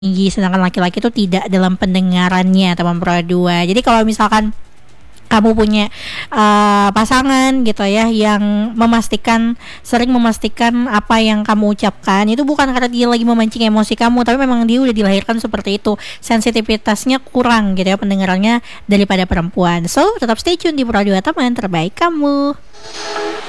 tinggi, sedangkan laki-laki itu tidak dalam pendengarannya, teman Pro 2. Jadi kalau misalkan kamu punya pasangan gitu ya yang sering memastikan apa yang kamu ucapkan, itu bukan karena dia lagi memancing emosi kamu, tapi memang dia udah dilahirkan seperti itu, sensitivitasnya kurang gitu ya pendengarannya daripada perempuan. So tetap stay tune di Pro 2, teman terbaik kamu.